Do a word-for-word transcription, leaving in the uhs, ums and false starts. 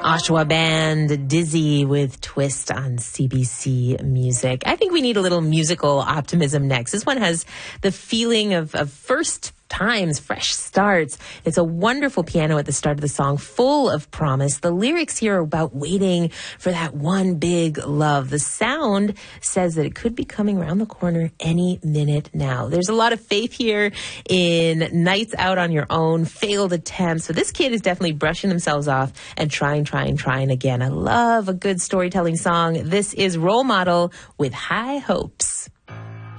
Oshawa Band, Dizzy with Twist on C B C Music. I think we need a little musical optimism next. This one has the feeling of, of first times, fresh starts. It's a wonderful piano at the start of the song, full of promise. The lyrics here are about waiting for that one big love. The sound says that it could be coming around the corner any minute now. There's a lot of faith here in nights out on your own, failed attempts. So this kid is definitely brushing themselves off and trying, trying, trying again. I love a good storytelling song. This is Role Model with High Hopes.